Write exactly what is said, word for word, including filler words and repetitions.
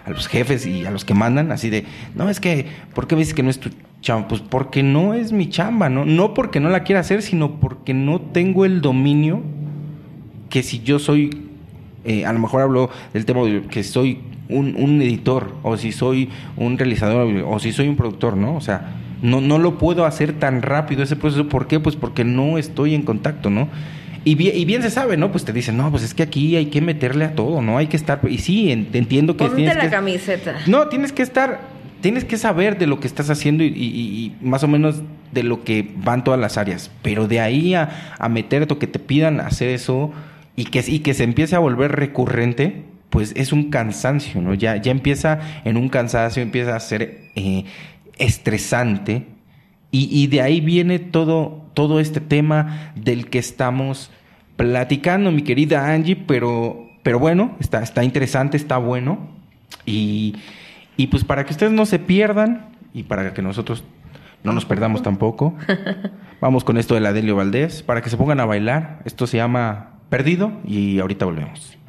a los jefes y a los que mandan, así de, no, es que, ¿por qué me dices que no es tu chamba? Pues porque no es mi chamba, ¿no? No porque no la quiera hacer, sino porque no tengo el dominio que si yo soy, eh, a lo mejor hablo del tema de que soy un, un editor, o si soy un realizador, o si soy un productor, ¿no? O sea, no, no lo puedo hacer tan rápido ese proceso. ¿Por qué? Pues porque no estoy en contacto, ¿no? Y bien, y bien se sabe, ¿no? Pues te dicen, no, pues es que aquí hay que meterle a todo, ¿no? Hay que estar... Y sí, en, entiendo que... Ponte tienes la que, camiseta. No, tienes que estar... Tienes que saber de lo que estás haciendo y, y, y más o menos de lo que van todas las áreas. Pero de ahí a, a meterte o que te pidan hacer eso y que, y que se empiece a volver recurrente, pues es un cansancio, ¿no? Ya, ya empieza en un cansancio, empieza a ser eh, estresante. Y, y de ahí viene todo, todo este tema del que estamos platicando, mi querida Angie, pero, pero bueno, está, está interesante, está bueno. Y, y pues para que ustedes no se pierdan y para que nosotros no nos perdamos tampoco, vamos con esto de la Delio Valdés, para que se pongan a bailar. Esto se llama Perdido y ahorita volvemos.